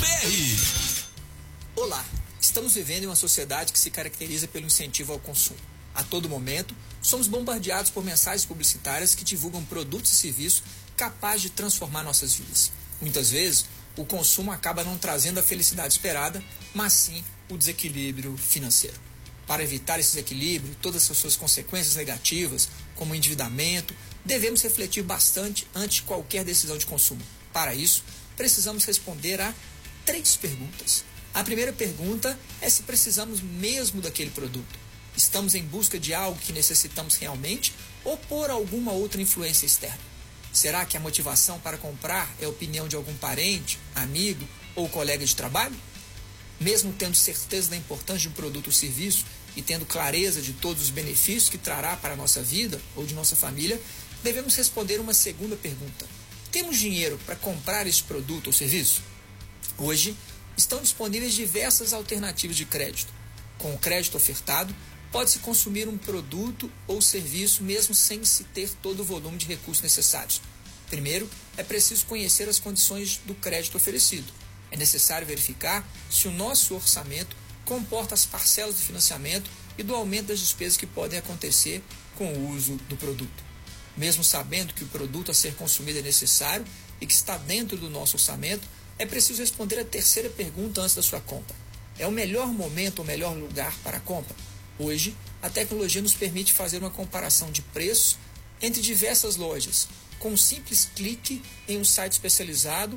Olá, estamos vivendo em uma sociedade que se caracteriza pelo incentivo ao consumo. A todo momento, somos bombardeados por mensagens publicitárias que divulgam produtos e serviços capazes de transformar nossas vidas. Muitas vezes, o consumo acaba não trazendo a felicidade esperada, mas sim o desequilíbrio financeiro. Para evitar esse desequilíbrio e todas as suas consequências negativas, como o endividamento, devemos refletir bastante antes de qualquer decisão de consumo. Para isso, precisamos responder a 3 perguntas. A primeira pergunta é se precisamos mesmo daquele produto. Estamos em busca de algo que necessitamos realmente ou por alguma outra influência externa? Será que a motivação para comprar é a opinião de algum parente, amigo ou colega de trabalho? Mesmo tendo certeza da importância de um produto ou serviço e tendo clareza de todos os benefícios que trará para a nossa vida ou de nossa família, devemos responder uma segunda pergunta. Temos dinheiro para comprar esse produto ou serviço? Hoje, estão disponíveis diversas alternativas de crédito. Com o crédito ofertado, pode-se consumir um produto ou serviço mesmo sem se ter todo o volume de recursos necessários. Primeiro, é preciso conhecer as condições do crédito oferecido. É necessário verificar se o nosso orçamento comporta as parcelas do financiamento e do aumento das despesas que podem acontecer com o uso do produto. Mesmo sabendo que o produto a ser consumido é necessário e que está dentro do nosso orçamento, é preciso responder a terceira pergunta antes da sua compra. É o melhor momento ou melhor lugar para a compra? Hoje, a tecnologia nos permite fazer uma comparação de preços entre diversas lojas, com um simples clique em um site especializado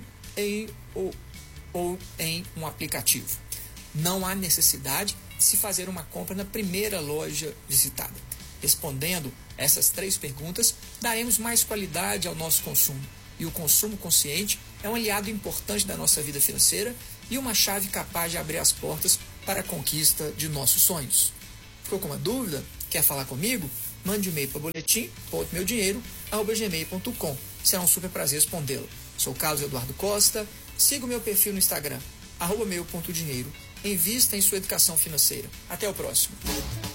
ou em um aplicativo. Não há necessidade de se fazer uma compra na primeira loja visitada. Respondendo essas 3 perguntas, daremos mais qualidade ao nosso consumo. E o consumo consciente é um aliado importante da nossa vida financeira e uma chave capaz de abrir as portas para a conquista de nossos sonhos. Ficou com uma dúvida? Quer falar comigo? Mande um e-mail para boletim.meudinheiro@gmail.com. Será um super prazer respondê-lo. Sou Carlos Eduardo Costa. Siga o meu perfil no Instagram, @meu.dinheiro. Invista em sua educação financeira. Até o próximo.